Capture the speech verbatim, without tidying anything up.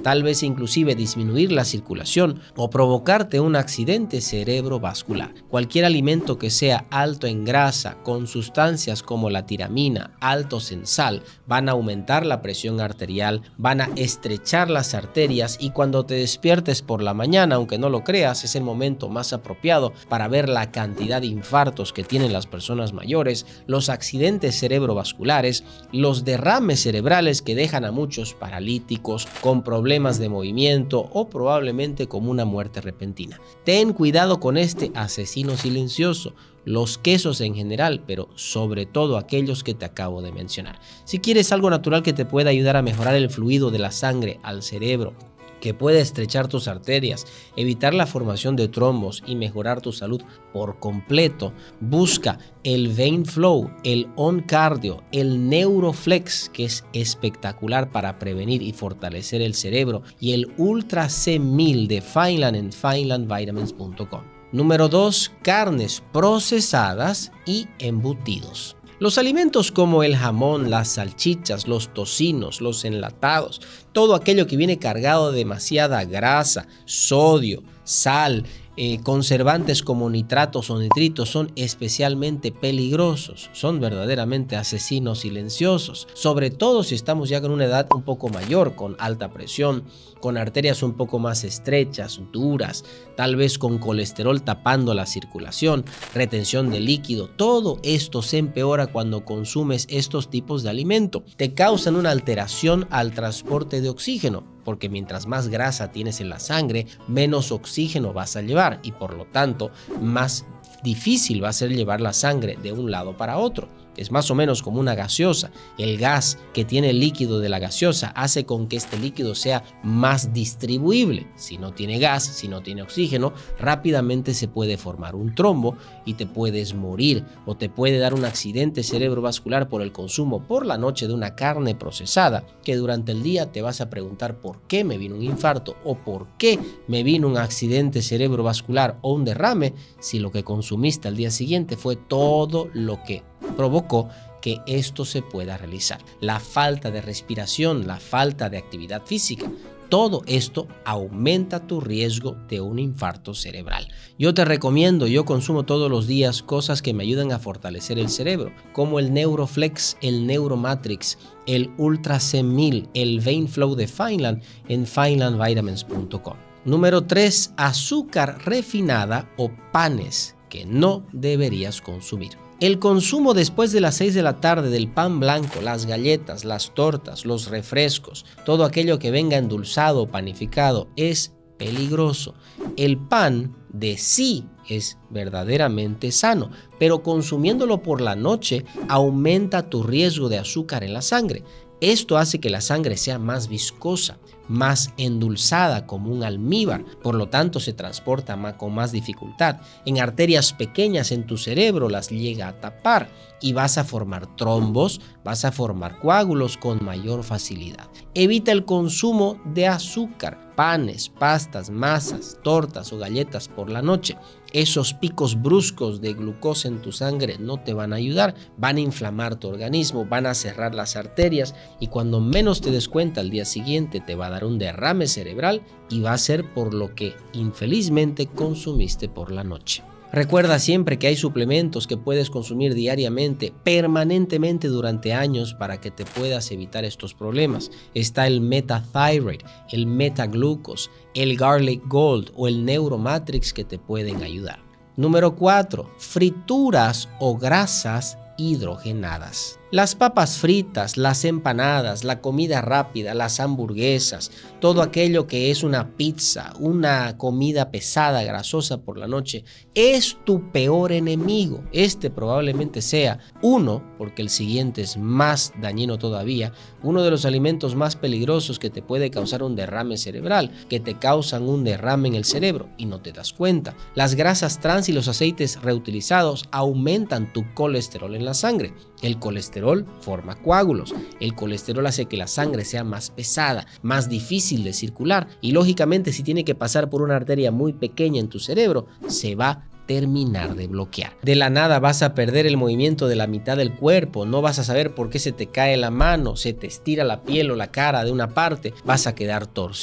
tal vez inclusive disminuir la circulación o provocarte un accidente cerebrovascular. Cualquier alimento que sea alto en grasa, con sustancias como la tiramina, altos en sal, van a aumentar la presión arterial, van a estrechar las arterias y cuando te despiertes por la mañana, aunque no lo creas, es el momento más apropiado para ver la cantidad de infartos que tienen las personas mayores, los accidentes cerebrovasculares, los derrames cerebrales que dejan a muchos paralíticos, con problemas de movimiento o probablemente con una muerte repentina. Ten cuidado con este asesino silencioso, los quesos en general, pero sobre todo aquellos que te acabo de mencionar. Si quieres algo natural que te pueda ayudar a mejorar el fluido de la sangre al cerebro, que puede estrechar tus arterias, evitar la formación de trombos y mejorar tu salud por completo, busca el Vein Flow, el On Cardio, el Neuroflex, que es espectacular para prevenir y fortalecer el cerebro, y el Ultra C mil de Fineland en fineland vitamins punto com. Número dos. Carnes procesadas y embutidos. Los alimentos como el jamón, las salchichas, los tocinos, los enlatados, todo aquello que viene cargado de demasiada grasa, sodio, sal, eh, conservantes como nitratos o nitritos son especialmente peligrosos, son verdaderamente asesinos silenciosos, sobre todo si estamos ya con una edad un poco mayor, con alta presión, con arterias un poco más estrechas, duras, tal vez con colesterol tapando la circulación, retención de líquido. Todo esto se empeora cuando consumes estos tipos de alimento. Te causan una alteración al transporte de oxígeno, porque mientras más grasa tienes en la sangre, menos oxígeno vas a llevar y por lo tanto más difícil va a ser llevar la sangre de un lado para otro. Es más o menos como una gaseosa. El gas que tiene el líquido de la gaseosa hace con que este líquido sea más distribuible. Si no tiene gas, si no tiene oxígeno, rápidamente se puede formar un trombo y te puedes morir o te puede dar un accidente cerebrovascular por el consumo por la noche de una carne procesada, que durante el día te vas a preguntar por qué me vino un infarto o por qué me vino un accidente cerebrovascular o un derrame, si lo que consumiste al día siguiente fue todo lo que provocó que esto se pueda realizar. La falta de respiración, la falta de actividad física, todo esto aumenta tu riesgo de un infarto cerebral. Yo te recomiendo, yo consumo todos los días cosas que me ayudan a fortalecer el cerebro, como el Neuroflex, el Neuromatrix, el Ultra C mil, el Vein Flow de Fineland en fineland vitamins punto com. Número tres. Azúcar refinada o panes que no deberías consumir. El consumo después de las seis de la tarde del pan blanco, las galletas, las tortas, los refrescos, todo aquello que venga endulzado o panificado es peligroso. El pan de sí es verdaderamente sano, pero consumiéndolo por la noche aumenta tu riesgo de azúcar en la sangre. Esto hace que la sangre sea más viscosa, más endulzada como un almíbar, por lo tanto se transporta más, con más dificultad. En arterias pequeñas en tu cerebro las llega a tapar y vas a formar trombos, vas a formar coágulos con mayor facilidad. Evita el consumo de azúcar, panes, pastas, masas, tortas o galletas por la noche. Esos picos bruscos de glucosa en tu sangre no te van a ayudar, van a inflamar tu organismo, van a cerrar las arterias y cuando menos te des cuenta al día siguiente te va a dar un derrame cerebral y va a ser por lo que infelizmente consumiste por la noche. Recuerda siempre que hay suplementos que puedes consumir diariamente, permanentemente durante años para que te puedas evitar estos problemas. Está el Metathyroid, el Metaglucose, el Garlic Gold o el Neuromatrix que te pueden ayudar. Número cuatro. Frituras o grasas hidrogenadas. Las papas fritas, las empanadas, la comida rápida, las hamburguesas, todo aquello que es una pizza, una comida pesada, grasosa por la noche, es tu peor enemigo. Este probablemente sea uno, porque el siguiente es más dañino todavía, uno de los alimentos más peligrosos que te puede causar un derrame cerebral, que te causan un derrame en el cerebro y no te das cuenta. Las grasas trans y los aceites reutilizados aumentan tu colesterol en la sangre. El colesterol forma coágulos. El colesterol hace que la sangre sea más pesada, más difícil de circular y lógicamente si tiene que pasar por una arteria muy pequeña en tu cerebro, se va a terminar de bloquear. De la nada vas a perder el movimiento de la mitad del cuerpo, no vas a saber por qué se te cae la mano, se te estira la piel o la cara de una parte, vas a quedar torcido.